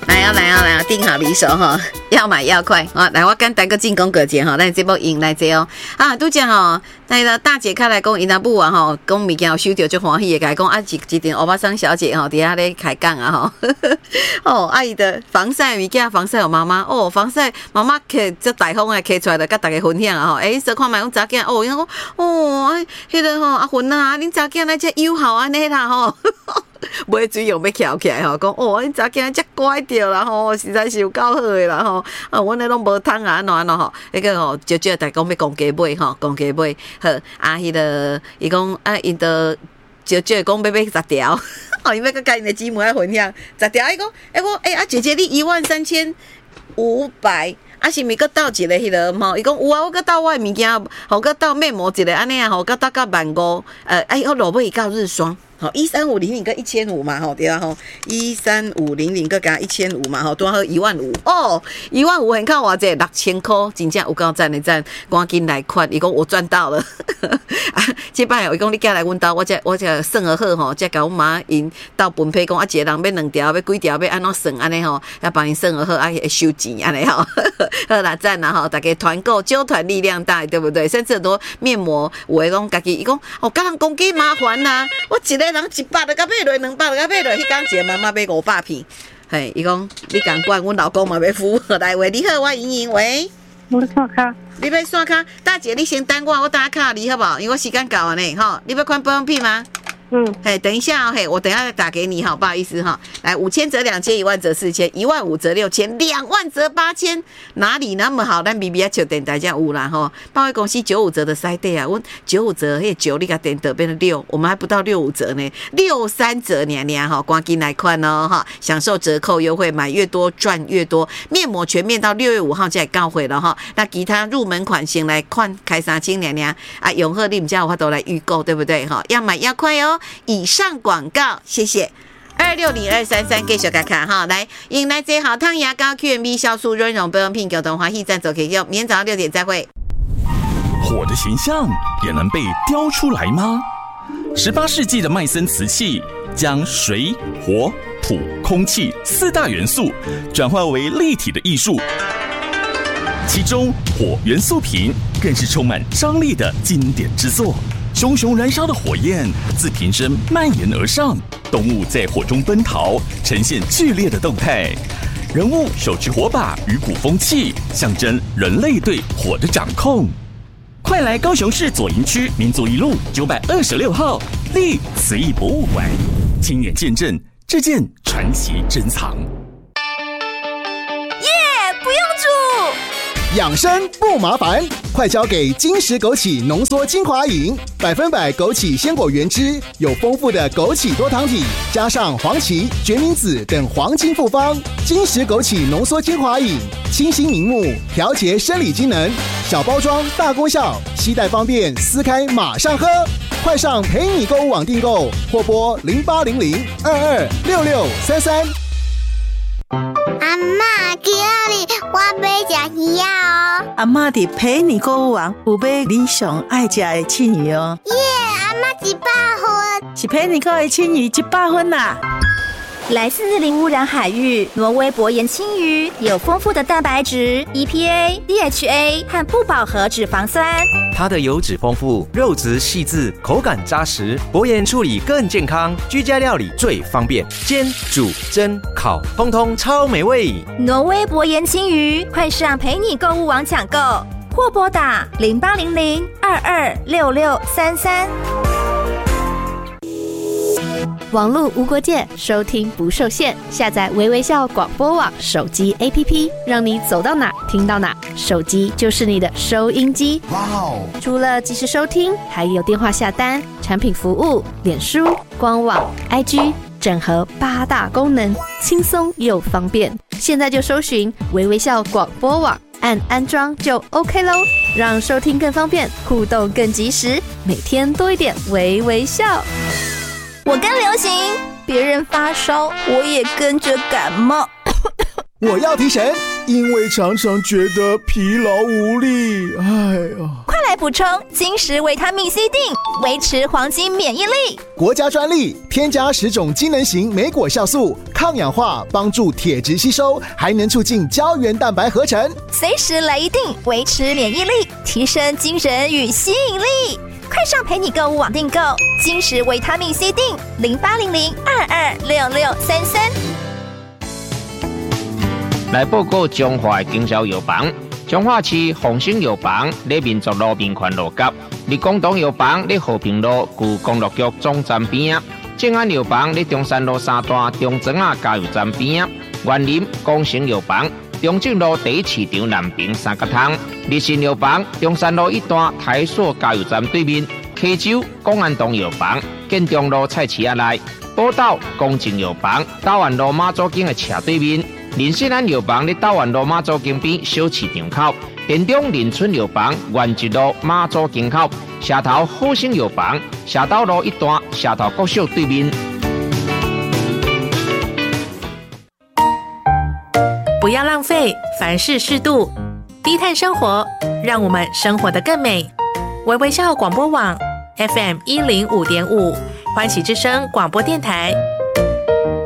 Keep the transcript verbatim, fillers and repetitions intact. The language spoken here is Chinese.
来啊来啊来啊，定好离手哈，要买要快啊！来，我简单个进攻个节哈，咱这部用来这哦啊，拄则吼，那个大姐开来讲，因阿母啊吼，讲物件有收到就欢喜的，甲讲啊一一定欧巴桑小姐吼，底下咧开讲啊吼，哦，阿姨的防晒物件，防晒有妈妈哦，防晒妈妈摕这大方的摕出来的，甲大家分享啊吼，诶、欸，说看卖讲查囝哦，伊讲哦，迄、那个吼阿芬啊，恁查囝那遮友好安尼啦吼。买水用要翘起来吼，讲哦，恁查囝遮乖着啦吼，实在是有够好诶啦吼，啊，阮咧拢无通啊，安怎安怎吼，迄个吼，少少大讲要讲价买吼，讲价买好，啊，迄个伊讲啊，因都少少讲要买十条，哦，因要甲家因的姊妹分享十条，伊讲，诶、欸，我诶、欸、啊，姐姐你一万三千五百。啊，是咪搁倒一个迄个吼？伊讲有啊，我搁倒我诶物件，吼搁倒面膜一个安尼啊，吼搁倒到万五，呃，哎，我落尾到日霜。好，一三五零零跟一千五嘛，吼对啊吼，一三五零零个加一千五嘛，吼多好一万五哦，一万五很靠偌济六千块，真正有够赞的赞，赶紧来款，伊讲我赚到了，啊，这摆伊讲你寄来阮兜，我才我才算而好吼，才甲阮妈因斗分配讲啊，一个人要两条，要几条，要安怎算安尼吼，要帮因算而好，啊会收钱安尼吼，好啦赞啦吼，大家团购，揪团力量大，对不对？甚至很多面膜，有诶讲家己，伊讲哦，甲人讲几麻烦啦，我一个。人一百就甲买落，两百就甲买落，迄工一个妈妈买五百片。嘿，伊讲你共管，阮老公嘛要付。来喂，你好，我莹莹喂。 我咧刷卡。 你要刷卡？大姐，你先等我，我打卡你好不好？因为我时间到了呢，吼，你要看保养品吗？嗯，嘿，等一下哦，嘿，我等一下再打给你，好，不好意思哈。来，五千折两千，一万折四千，一万五折六千，两万折八千，哪里那么好？咱 B B 球点大家有啦哈。报业公司九五折的塞对啊，我九五折，嘿九你个点得变成六，我们还不到六五折呢，六三折娘娘哈，赶紧来看哦哈，享受折扣优惠，买越多赚越多。面膜全面到六月五号才告回了哈。那其他入门款先来看开三千娘娘啊，永和你们家有法都来预购对不对哈？要买要快哦。以上广告，谢谢。二六零二三三继续来看哈，来迎来最好汤牙膏 Q M B 酵素润溶保养品，共同欢喜赞助可以用。明天早上六点再会。 火的形象也能被雕出来吗？十八世纪的麦森瓷器将水、火、土、空气四大元素转化为立体的艺术，其中火元素瓶更是充满张力的经典之作。熊熊燃烧的火焰自瓶身蔓延而上，动物在火中奔逃，呈现剧烈的动态。人物手持火把与鼓风器，象征人类对火的掌控。快来高雄市左营区民族一路九百二十六号立瓷艺博物馆，亲眼见证这件传奇珍藏。 耶、yeah, 不用煮， 养生不麻烦，快交给金石枸杞浓缩精华饮，百分百枸杞鲜果原汁，有丰富的枸杞多糖体，加上黄芪、决明子等黄金复方。金石枸杞浓缩精华饮，清新明目，调节生理机能，小包装大功效，携带方便，撕开马上喝。快上陪你购物网订购，或拨零八零零二二六六三三。 阿嬷，今日我要吃鱼哦。 阿嬷伫陪你购物网有买你上爱吃的青鱼哦。 耶，阿嬷一百分， 是陪你购的青鱼一百分啦。 来自零污染海域，挪威薄盐青鱼有丰富的蛋白质、E P A、D H A 和不饱和脂肪酸。 它的油脂丰富，肉质细致，口感扎实，薄盐处理更健康，居家料理最方便，煎、煮、蒸、烤，通通超美味。 挪威薄盐青鱼，快上陪你购物网抢购，或拨打零八零零二二六六三三。 网络无国界，收听不受限。下载微微笑广播网手机 A P P， 让你走到哪听到哪，手机就是你的收音机。哇哦！除了即时收听，还有电话下单、产品服务、脸书、官网、I G， 整合八大功能，轻松又方便。现在就搜寻微微笑广播网，按安装就 OK 咯，让收听更方便，互动更及时，每天多一点微微笑。 我跟流行，别人发烧，我也跟着感冒。 我要提神， 因为常常觉得疲劳无力。哎呀， 快来补充金石维他命 C 锭，维持黄金免疫力。 国家专利，添加十种机能型莓果酵素，抗氧化，帮助铁质吸收，还能促进胶原蛋白合成。 随时来一锭，维持免疫力，提升精神与吸引力。快上陪你购物网订购金石维他命 C 锭，零八零零二二六六三三。 来报告中华的经销药房，中华市丰兴药房在民族路民权路角，立广东药房在和平路旧公路局总站边啊，正安药房在中山路三段中庄啊加油站边啊，园林光成药房中正路第一市场南平三角汤，日新药房中山路一段台塑加油站对面，溪州公安东药房建中路菜市仔内，宝岛公正药房台湾路马祖径的斜对面。林信安药房在台湾路马祖径边小市场口，田中林村药房原一路马祖径口，社头好生药房社头路一段社头国小对面。 不要浪费，凡事适度，低碳生活，让我们生活得更美。微微笑广播网 F M 一零五点五，欢喜之声广播电台，